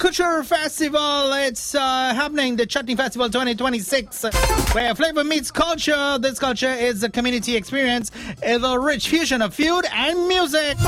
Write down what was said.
Culture Festival. It's happening, the Chutney Festival 2026, where flavor meets culture. This culture is a community experience, is a rich fusion of food and music.